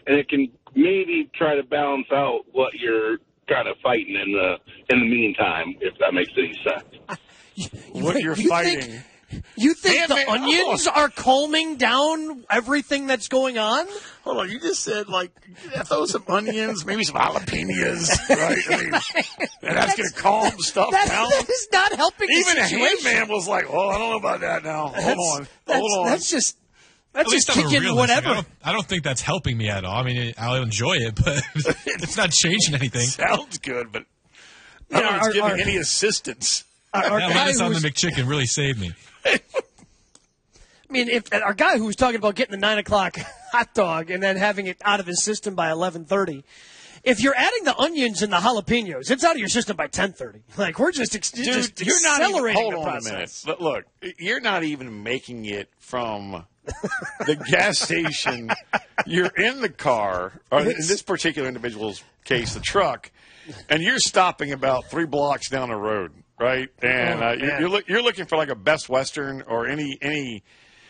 and it can maybe try to balance out what you're kind of fighting in the meantime, if that makes any sense. What you're fighting. You think the onions are calming down everything that's going on? Hold on, you just said, like, throw some onions, maybe some jalapenos, right? I mean, and that's going to calm stuff down. That is not helping Even the a situation. handman was like, oh, I don't know about that now. Hold on. That's just I'm kicking realistic. whatever. I don't think that's helping me at all. I mean, I'll enjoy it, but it's not changing anything. Sounds good, but I don't know if it's giving any assistance. That lettuce on the McChicken really saved me. I mean, if our guy who was talking about getting the 9 o'clock hot dog and then having it out of his system by 11:30, if you're adding the onions and the jalapenos, it's out of your system by 10:30. Like, we're just you're not accelerating even, the hold on process. a minute. But look, you're not even making it from the gas station. You're in the car, or in this particular individual's case, the truck, and you're stopping about 3 blocks down the road. Right, and you're looking for like a Best Western or any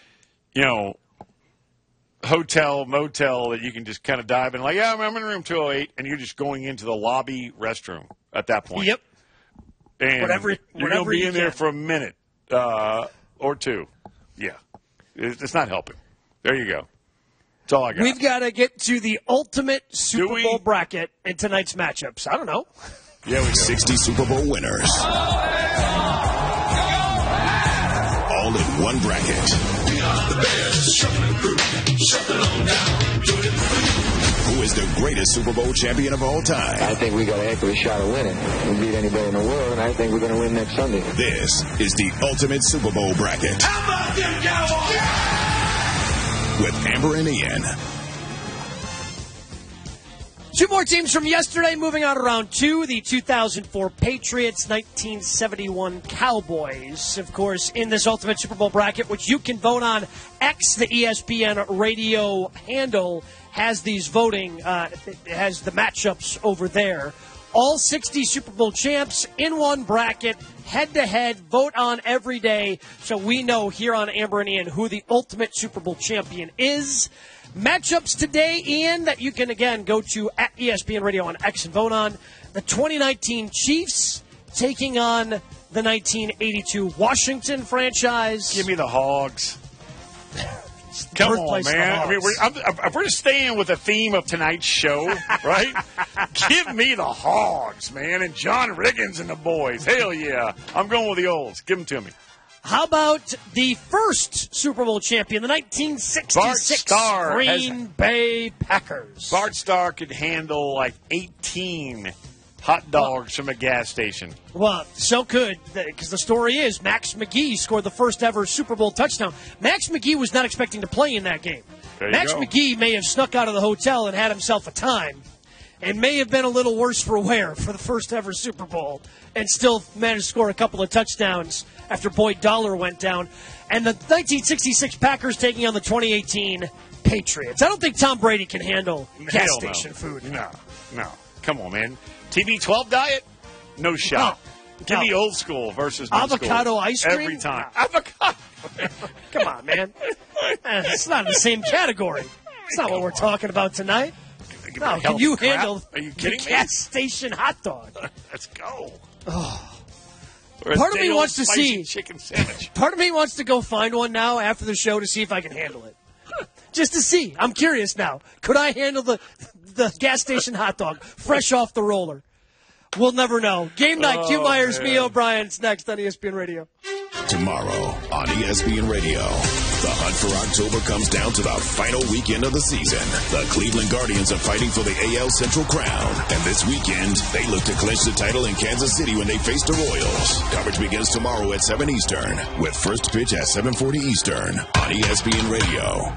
hotel, motel that you can just kind of dive in. Like, yeah, I'm in room 208, and you're just going into the lobby restroom at that point. Yep. And you're going to be in there for a minute or two. Yeah, it's not helping. There you go. That's all I got. We've got to get to the ultimate Super Bowl bracket in tonight's matchups. I don't know. Yeah, we go. 60 Super Bowl winners. All in one bracket. Who is the greatest Super Bowl champion of all time? I think we got a heck of a shot of winning. We beat anybody in the world, and I think we're going to win next Sunday. This is the ultimate Super Bowl bracket. How about them Cowboys? With Amber and Ian. Two more teams from yesterday moving on to round 2. The 2004 Patriots, 1971 Cowboys. Of course, in this Ultimate Super Bowl bracket, which you can vote on. X, the ESPN radio handle, has these voting, has the matchups over there. All 60 Super Bowl champs in one bracket, head-to-head, vote on every day. So we know here on Amber and Ian who the ultimate Super Bowl champion is. Matchups today, Ian, that you can, again, go to at ESPN Radio on X and vote on. The 2019 Chiefs taking on the 1982 Washington franchise. Give me the Hogs. Come on, man. I mean, we're staying with the theme of tonight's show, right? Give me the Hogs, man, and John Riggins and the boys. Hell yeah. I'm going with the olds. Give them to me. How about the first Super Bowl champion, the 1966 Green Bay Packers? Bart Starr could handle like 18 hot dogs from a gas station. Well, so could, because the story is Max McGee scored the first ever Super Bowl touchdown. Max McGee was not expecting to play in that game. Max McGee may have snuck out of the hotel and had himself a time, and may have been a little worse for wear for the first ever Super Bowl, and still managed to score a couple of touchdowns after Boyd Dollar went down. And the 1966 Packers taking on the 2018 Patriots. I don't think Tom Brady can handle gas station food. No. Come on, man. TB12 diet? No shot. Give me old school versus new avocado school. ice cream? Every time. Avocado. Come on, man. It's not in the same category. It's not what we're talking about tonight. No, can you handle the gas station hot dog? Let's go. Part of me wants to see chicken sandwich. Part of me wants to go find one now after the show to see if I can handle it. Just to see. I'm curious now. Could I handle the gas station hot dog fresh off the roller? We'll never know. Game night. Q Myers, me O'Brien's next on ESPN Radio. Tomorrow on ESPN Radio, the hunt for October comes down to the final weekend of the season. The Cleveland Guardians are fighting for the AL Central crown, and this weekend they look to clinch the title in Kansas City when they face the Royals. Coverage begins tomorrow at 7 Eastern, with first pitch at 7:40 Eastern on ESPN Radio.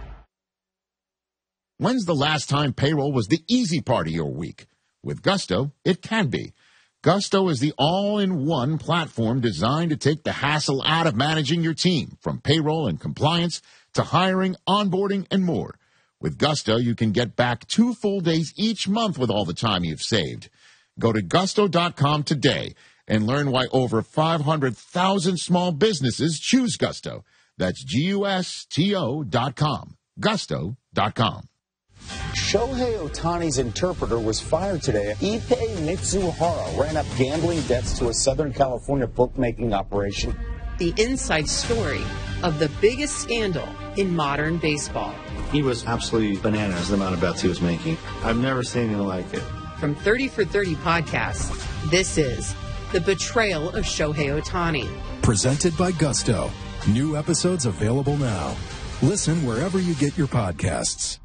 When's the last time payroll was the easy part of your week? With Gusto, it can be. Gusto is the all-in-one platform designed to take the hassle out of managing your team, from payroll and compliance to hiring, onboarding, and more. With Gusto, you can get back 2 full days each month with all the time you've saved. Go to gusto.com today and learn why over 500,000 small businesses choose Gusto. That's Gusto.com. Gusto.com. Shohei Ohtani's interpreter was fired today. Ippei Mitsuhara ran up gambling debts to a Southern California bookmaking operation. The inside story of the biggest scandal in modern baseball. He was absolutely bananas, the amount of bets he was making. I've never seen anything like it. From 30 for 30 podcasts, this is The Betrayal of Shohei Ohtani. Presented by Gusto. New episodes available now. Listen wherever you get your podcasts.